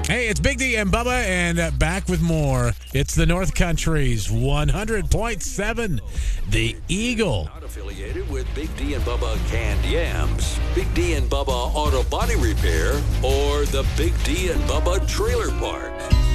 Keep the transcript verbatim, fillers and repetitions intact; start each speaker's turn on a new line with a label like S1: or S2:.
S1: Hey, it's Big D and Bubba, and uh, back with more. It's the North Country's one hundred point seven, The Eagle.
S2: Not affiliated with Big D and Bubba Canned Yams, Big D and Bubba Auto Body Repair, or the Big D and Bubba Trailer Park.